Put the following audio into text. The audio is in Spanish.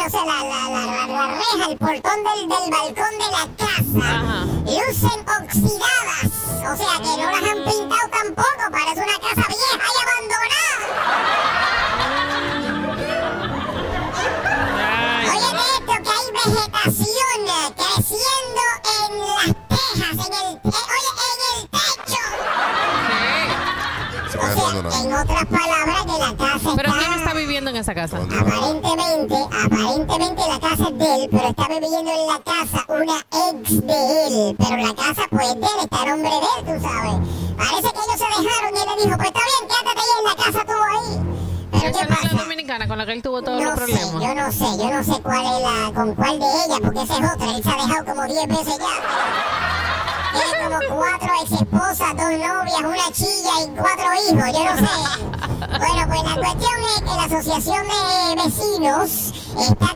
o sea, la reja, el portón del balcón de la casa, lucen oxidadas. O sea, que no las han pintado tampoco. Parece una casa vieja y abandonada. Oye, esto, que hay vegetación creciendo en las tejas, en el techo. O sea, en otras palabras, que la casa ¿Pero está... quién está viviendo en esa casa? Aparentemente la casa es de él, pero está viviendo en la casa una ex de él. Pero la casa, pues, de él, está a nombre de él, tú sabes. Parece que ellos se dejaron y él le dijo, pues está bien, quédate ahí en la casa tú ahí. Pero Esa ¿qué es la pasa? dominicana con la que él tuvo todos los No sé, problemas. yo no sé con cuál de ellas, porque esa es otra. Él se ha dejado como 10 veces ya. Tiene como 4 ex esposas, 2 novias, una chilla y 4 hijos, yo no sé. Bueno, pues la cuestión es que la asociación de vecinos está